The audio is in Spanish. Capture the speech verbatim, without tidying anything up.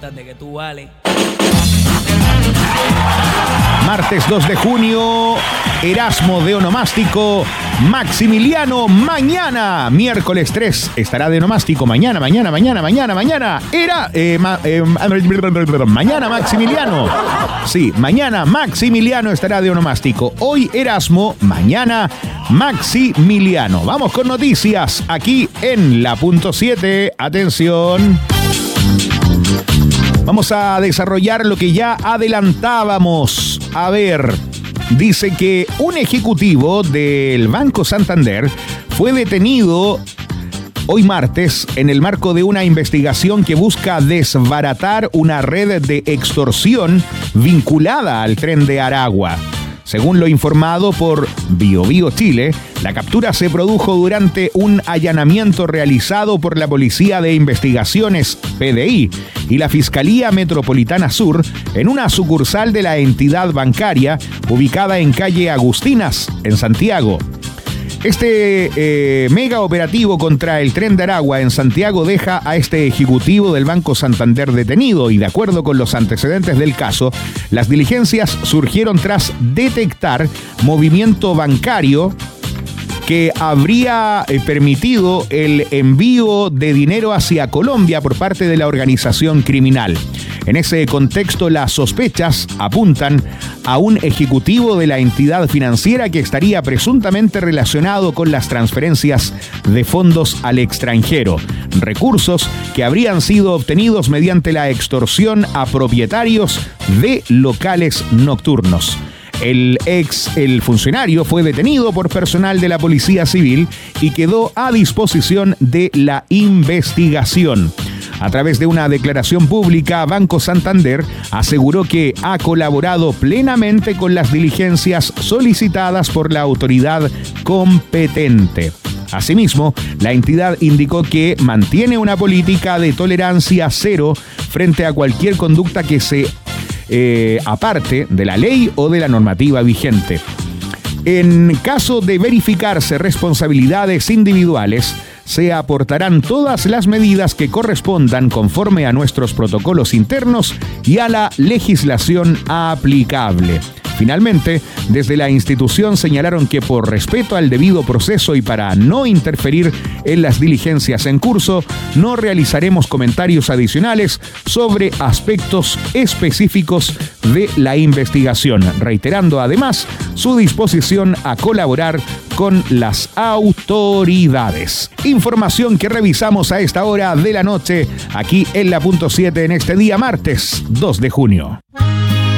de que tú vales. Martes dos de junio, Erasmo de onomástico, Maximiliano mañana. Miércoles tres estará de onomástico. Mañana, mañana, mañana, mañana, mañana. Era eh, ma, eh, mañana Maximiliano. Sí, mañana Maximiliano estará de onomástico. Hoy Erasmo, mañana Maximiliano. Vamos con noticias aquí en la punto siete. Atención. Vamos a desarrollar lo que ya adelantábamos. A ver, dice que un ejecutivo del Banco Santander fue detenido hoy martes en el marco de una investigación que busca desbaratar una red de extorsión vinculada al Tren de Aragua. Según lo informado por BioBio Chile, la captura se produjo durante un allanamiento realizado por la Policía de Investigaciones, P D I, y la Fiscalía Metropolitana Sur en una sucursal de la entidad bancaria ubicada en calle Agustinas, en Santiago. Este eh, mega operativo contra el Tren de Aragua en Santiago deja a este ejecutivo del Banco Santander detenido y, de acuerdo con los antecedentes del caso, las diligencias surgieron tras detectar movimiento bancario que habría eh, permitido el envío de dinero hacia Colombia por parte de la organización criminal. En ese contexto, las sospechas apuntan a un ejecutivo de la entidad financiera que estaría presuntamente relacionado con las transferencias de fondos al extranjero, recursos que habrían sido obtenidos mediante la extorsión a propietarios de locales nocturnos. El ex el funcionario fue detenido por personal de la Policía Civil y quedó a disposición de la investigación. A través de una declaración pública, Banco Santander aseguró que ha colaborado plenamente con las diligencias solicitadas por la autoridad competente. Asimismo, la entidad indicó que mantiene una política de tolerancia cero frente a cualquier conducta que se eh, aparte de la ley o de la normativa vigente. En caso de verificarse responsabilidades individuales, se aportarán todas las medidas que correspondan conforme a nuestros protocolos internos y a la legislación aplicable. Finalmente, desde la institución señalaron que por respeto al debido proceso y para no interferir en las diligencias en curso, no realizaremos comentarios adicionales sobre aspectos específicos de la investigación, reiterando además su disposición a colaborar con las autoridades. Información que revisamos a esta hora de la noche, aquí en la punto siete en este día martes dos de junio.